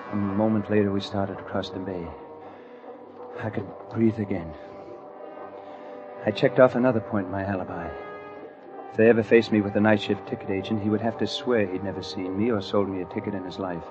A moment later, we started across the bay. I could breathe again. I checked off another point in my alibi. If they ever faced me with the night shift ticket agent, he would have to swear he'd never seen me or sold me a ticket in his life.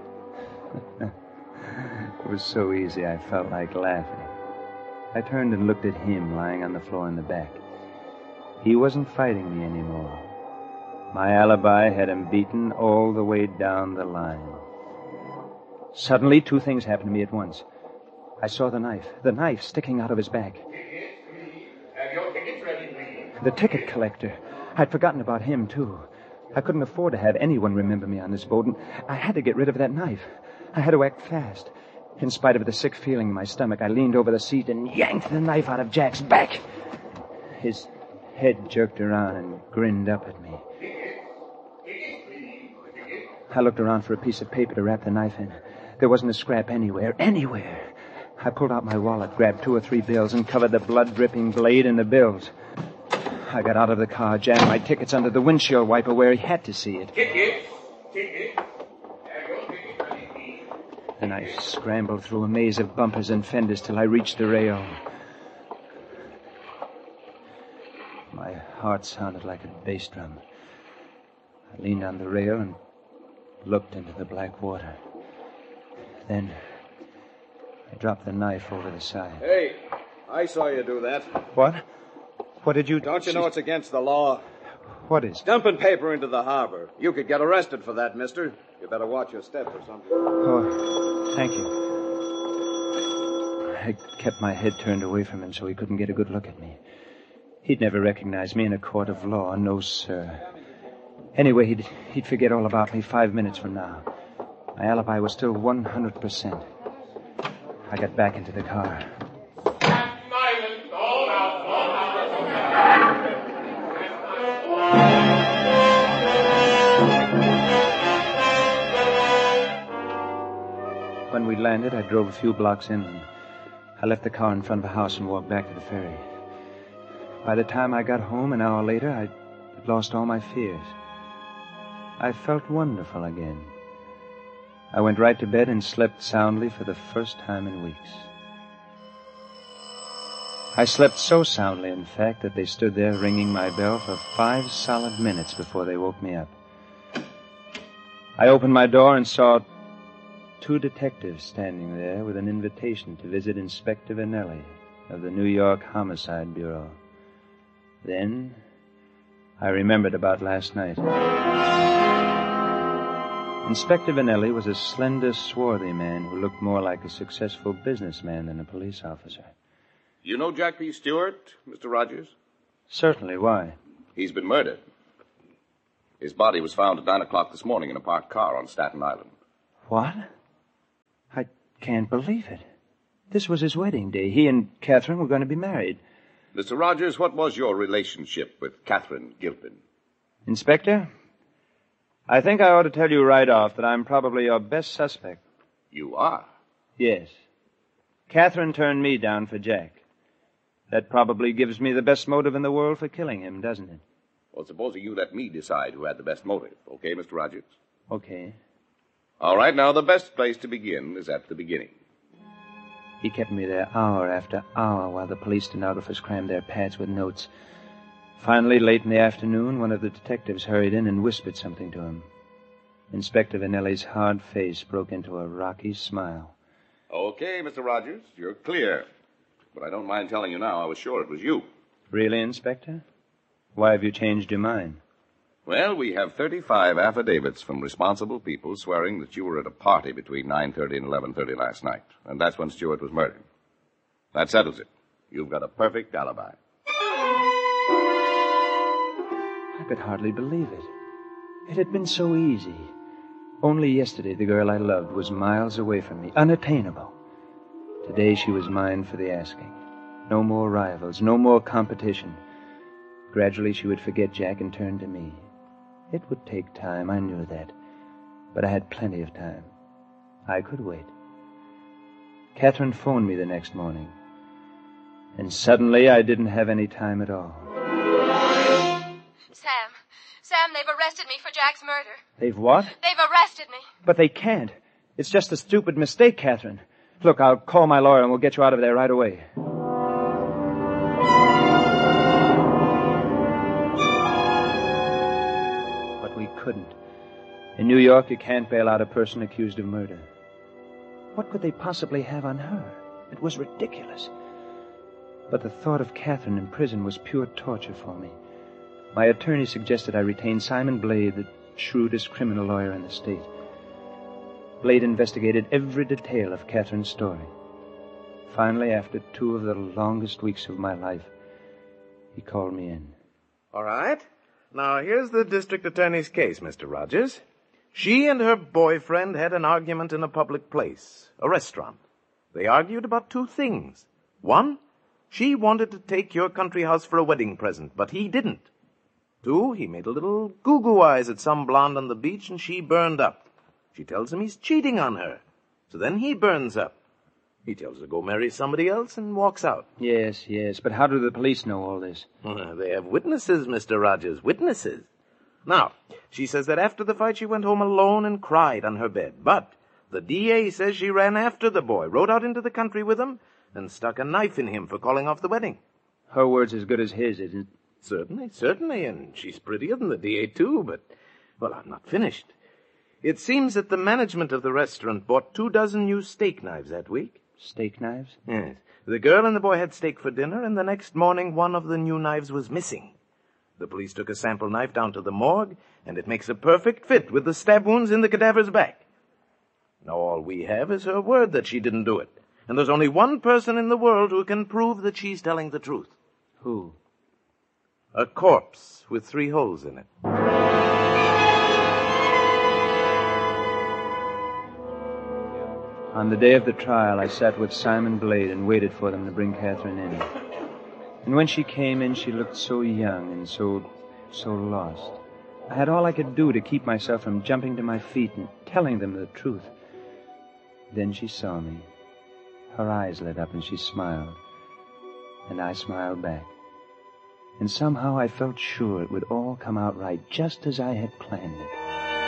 It was so easy, I felt like laughing. I turned and looked at him lying on the floor in the back. He wasn't fighting me anymore. My alibi had him beaten all the way down the line. Suddenly, two things happened to me at once. I saw the knife sticking out of his back. Have your tickets ready, please. The ticket collector. I'd forgotten about him, too. I couldn't afford to have anyone remember me on this boat, and I had to get rid of that knife. I had to act fast. In spite of the sick feeling in my stomach, I leaned over the seat and yanked the knife out of Jack's back. His head jerked around and grinned up at me. I looked around for a piece of paper to wrap the knife in. There wasn't a scrap anywhere. I pulled out my wallet, grabbed 2 or 3 bills, and covered the blood-dripping blade in the bills. I got out of the car, jammed my tickets under the windshield wiper where he had to see it. Tickets. Then I scrambled through a maze of bumpers and fenders till I reached the rail. My heart sounded like a bass drum. I leaned on the rail and looked into the black water. Then I dropped the knife over the side. Hey, I saw you do that. What? What did you... Don't you know it's against the law? What is? Dumping paper into the harbor. You could get arrested for that, mister. You better watch your step or something. Oh, thank you. I kept my head turned away from him so he couldn't get a good look at me. He'd never recognize me in a court of law. No, sir. Anyway, he'd forget all about me 5 minutes from now. My alibi was still 100%. I got back into the car. Silence, all out. When we landed, I drove a few blocks inland. I left the car in front of a house and walked back to the ferry. By the time I got home, an hour later, I'd lost all my fears. I felt wonderful again. I went right to bed and slept soundly for the first time in weeks. I slept so soundly, in fact, that they stood there ringing my bell for 5 solid minutes before they woke me up. I opened my door and saw 2 detectives standing there with an invitation to visit Inspector Vanelli of the New York Homicide Bureau. Then I remembered about last night. Inspector Vanelli was a slender, swarthy man who looked more like a successful businessman than a police officer. You know Jack P. Stewart, Mr. Rogers? Certainly. Why? He's been murdered. His body was found at 9 o'clock this morning in a parked car on Staten Island. What? I can't believe it. This was his wedding day. He and Catherine were going to be married. Mr. Rogers, what was your relationship with Catherine Gilpin? Inspector, I think I ought to tell you right off that I'm probably your best suspect. You are? Yes. Catherine turned me down for Jack. That probably gives me the best motive in the world for killing him, doesn't it? Well, supposing you let me decide who had the best motive. Okay, Mr. Rogers? Okay. All right, now the best place to begin is at the beginning. He kept me there hour after hour while the police stenographers crammed their pads with notes. Finally, late in the afternoon, one of the detectives hurried in and whispered something to him. Inspector Vanelli's hard face broke into a rocky smile. Okay, Mr. Rogers, you're clear. But I don't mind telling you now, I was sure it was you. Really, Inspector? Why have you changed your mind? Well, we have 35 affidavits from responsible people swearing that you were at a party between 9:30 and 11:30 last night. And that's when Stewart was murdered. That settles it. You've got a perfect alibi. I could hardly believe it. It had been so easy. Only yesterday the girl I loved was miles away from me, unattainable. Today she was mine for the asking. No more rivals, no more competition. Gradually she would forget Jack and turn to me. It would take time, I knew that. But I had plenty of time. I could wait. Catherine phoned me the next morning. And suddenly I didn't have any time at all. Sam, they've arrested me for Jack's murder. They've what? They've arrested me. But they can't. It's just a stupid mistake, Catherine. Look, I'll call my lawyer and we'll get you out of there right away. But we couldn't. In New York, you can't bail out a person accused of murder. What could they possibly have on her? It was ridiculous. But the thought of Catherine in prison was pure torture for me. My attorney suggested I retain Simon Blade, the shrewdest criminal lawyer in the state. Blade investigated every detail of Catherine's story. Finally, after 2 of the longest weeks of my life, he called me in. All right. Now, here's the district attorney's case, Mr. Rogers. She and her boyfriend had an argument in a public place, a restaurant. They argued about 2 things. 1, she wanted to take your country house for a wedding present, but he didn't. 2, he made a little goo-goo eyes at some blonde on the beach, and she burned up. She tells him he's cheating on her. So then he burns up. He tells her to go marry somebody else and walks out. Yes, but how do the police know all this? They have witnesses, Mr. Rogers, witnesses. Now, she says that after the fight she went home alone and cried on her bed. But the DA says she ran after the boy, rode out into the country with him, and stuck a knife in him for calling off the wedding. Her word's as good as his, isn't it? Certainly, and she's prettier than the DA too, but, well, I'm not finished. It seems that the management of the restaurant bought 24 new steak knives that week. Steak knives? Yes. The girl and the boy had steak for dinner, and the next morning one of the new knives was missing. The police took a sample knife down to the morgue, and it makes a perfect fit with the stab wounds in the cadaver's back. Now all we have is her word that she didn't do it. And there's only one person in the world who can prove that she's telling the truth. Who? A corpse with 3 holes in it. On the day of the trial, I sat with Simon Blade and waited for them to bring Catherine in. And when she came in, she looked so young and so lost. I had all I could do to keep myself from jumping to my feet and telling them the truth. Then she saw me. Her eyes lit up and she smiled. And I smiled back. And somehow I felt sure it would all come out right, just as I had planned it.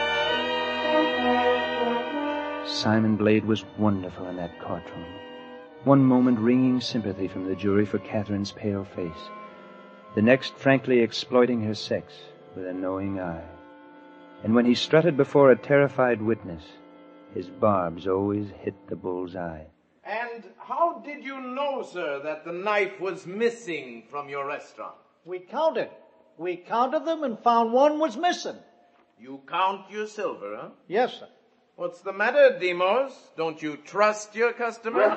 Simon Blade was wonderful in that courtroom. One moment wringing sympathy from the jury for Catherine's pale face. The next frankly exploiting her sex with a knowing eye. And when he strutted before a terrified witness, his barbs always hit the bull's eye. And how did you know, sir, that the knife was missing from your restaurant? We counted. We counted them and found one was missing. You count your silver, huh? Yes, sir. What's the matter, Demos? Don't you trust your customer?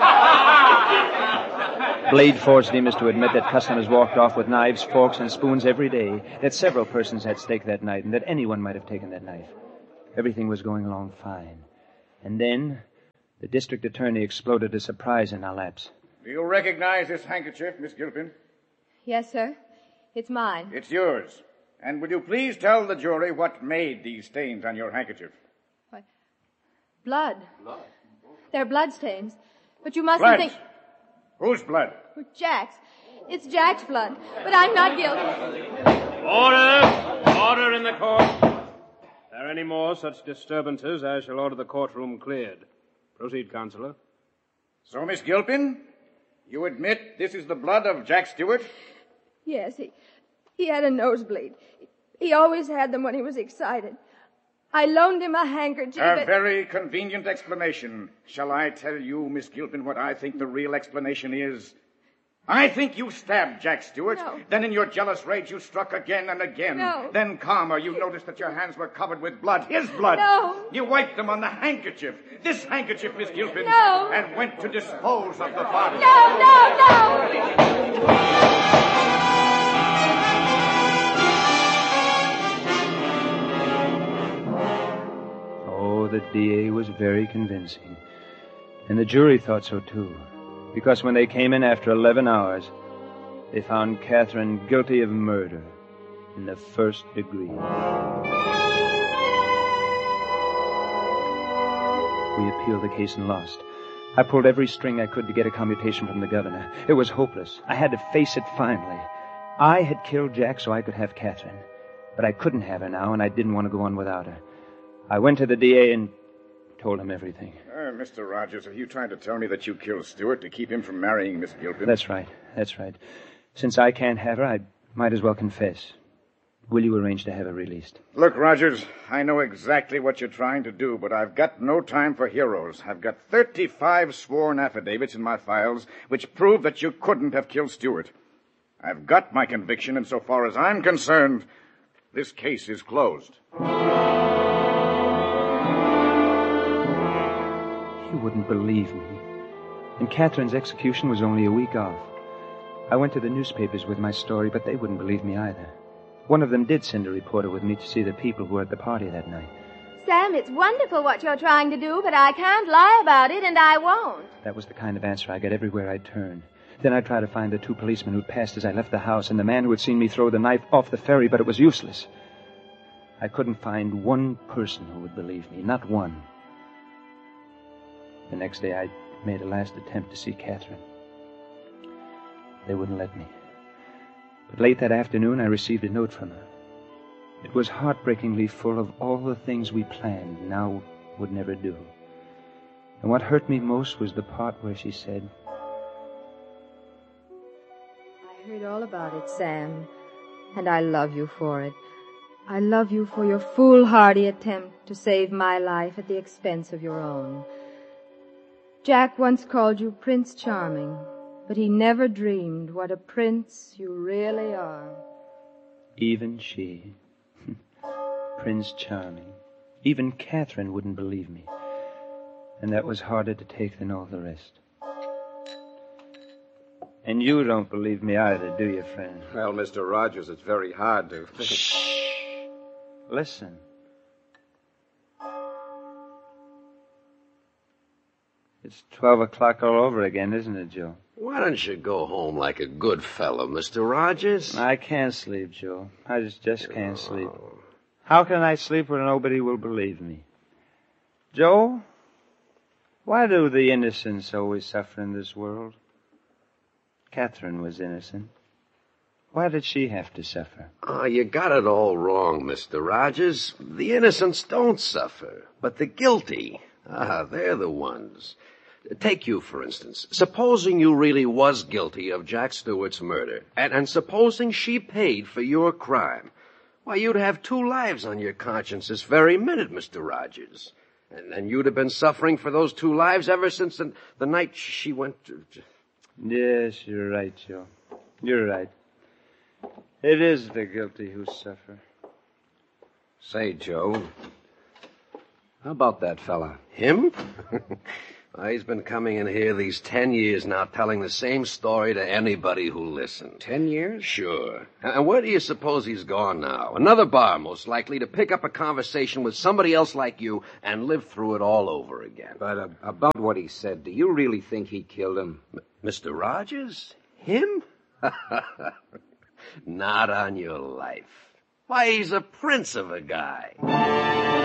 Blade forced Demas to admit that customers walked off with knives, forks, and spoons every day, that several persons had steak that night, and that anyone might have taken that knife. Everything was going along fine. And then the district attorney exploded a surprise in our laps. Do you recognize this handkerchief, Miss Gilpin? Yes, sir. It's mine. It's yours. And will you please tell the jury what made these stains on your handkerchief? What? Blood. Blood? They're blood stains. But you mustn't Blood. think... Whose blood? Jack's. It's Jack's blood. But I'm not guilty. Order! Order in the court. If there are any more such disturbances, I shall order the courtroom cleared. Proceed, Counselor. So, Miss Gilpin, you admit this is the blood of Jack Stewart? Yes, he had a nosebleed. He always had them when he was excited. I loaned him a handkerchief. A very convenient explanation. Shall I tell you, Miss Gilpin, what I think the real explanation is? I think you stabbed Jack Stewart. No. Then in your jealous rage you struck again and again. No. Then calmer, you noticed that your hands were covered with blood. His blood. No. You wiped them on the handkerchief. This handkerchief, Miss Gilpin. No. And went to dispose of the body. No. The DA was very convincing. And the jury thought so, too. Because when they came in after 11 hours, they found Catherine guilty of murder in the first degree. We appealed the case and lost. I pulled every string I could to get a commutation from the governor. It was hopeless. I had to face it finally. I had killed Jack so I could have Catherine. But I couldn't have her now, and I didn't want to go on without her. I went to the DA and told him everything. Mr. Rogers, are you trying to tell me that you killed Stewart to keep him from marrying Miss Gilpin? That's right. That's right. Since I can't have her, I might as well confess. Will you arrange to have her released? Look, Rogers, I know exactly what you're trying to do, but I've got no time for heroes. I've got 35 sworn affidavits in my files which prove that you couldn't have killed Stewart. I've got my conviction, and so far as I'm concerned, this case is closed. You wouldn't believe me. And Catherine's execution was only a week off. I went to the newspapers with my story, but they wouldn't believe me either. One of them did send a reporter with me to see the people who were at the party that night. Sam, it's wonderful what you're trying to do, but I can't lie about it, and I won't. That was the kind of answer I got everywhere I turned. Then I tried to find the 2 policemen who'd passed as I left the house, and the man who had seen me throw the knife off the ferry, but it was useless. I couldn't find one person who would believe me, not one. The next day I made a last attempt to see Catherine. They wouldn't let me. But late that afternoon, I received a note from her. It was heartbreakingly full of all the things we planned and now would never do. And what hurt me most was the part where she said, I heard all about it, Sam, and I love you for it. I love you for your foolhardy attempt to save my life at the expense of your own. Jack once called you Prince Charming, but he never dreamed what a prince you really are. Even she, Prince Charming, even Catherine wouldn't believe me. And that was harder to take than all the rest. And you don't believe me either, do you, friend? Well, Mr. Rogers, it's very hard to... Shh. Listen. It's 12 o'clock all over again, isn't it, Joe? Why don't you go home like a good fellow, Mr. Rogers? I can't sleep, Joe. I just can't sleep. How can I sleep when nobody will believe me? Joe, why do the innocents always suffer in this world? Catherine was innocent. Why did she have to suffer? Oh, you got it all wrong, Mr. Rogers. The innocents don't suffer, but the guilty, they're the ones. Take you, for instance. Supposing you really was guilty of Jack Stewart's murder, and supposing she paid for your crime, why, you'd have 2 lives on your conscience this very minute, Mr. Rogers. And you'd have been suffering for those 2 lives ever since the night she went to... Yes, you're right, Joe. You're right. It is the guilty who suffer. Say, Joe, how about that fella? Him? He's been coming in here these 10 years now telling the same story to anybody who listened. 10 years? Sure. And where do you suppose he's gone now? Another bar, most likely, to pick up a conversation with somebody else like you and live through it all over again. But about what he said, do you really think he killed him? Mr. Rogers? Him? Not on your life. Why, he's a prince of a guy.